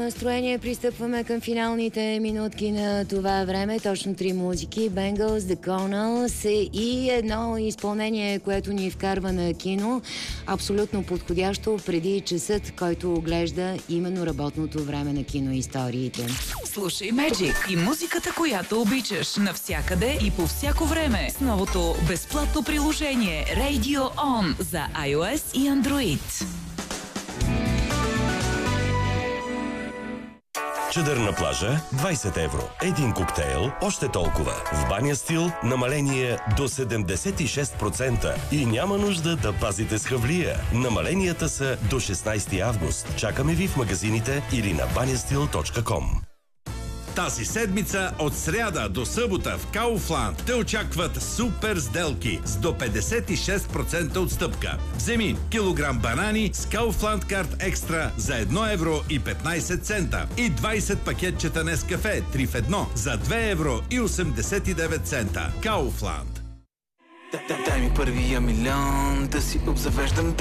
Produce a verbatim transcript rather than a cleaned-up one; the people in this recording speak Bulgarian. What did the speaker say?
настроение. Пристъпваме към финалните минутки на това време. Точно три музики. Bengals, The Connells и едно изпълнение, което ни вкарва на кино. Абсолютно подходящо преди часът, който оглежда именно работното време на киноисториите. Слушай Magic и музиката, която обичаш, навсякъде и по всяко време с новото безплатно приложение Radio On за iOS и Android. Чадър на плажа – двайсет евро. Един коктейл – още толкова. В Баня Стил – намаление до седемдесет и шест процента. И няма нужда да пазите с хавлия. Намаленията са до шестнайсети август. Чакаме ви в магазините или на банястил точка ком. Тази седмица от сряда до събота в Kaufland те очакват супер сделки с до петдесет и шест процента отстъпка. Вземи килограм банани с Kaufland карт екстра за едно евро и петнайсет цента и двайсет пакетчета Нескафе три в едно за две евро и осемдесет и девет цента. Kaufland. Дай ми първия милион да си обзавеждам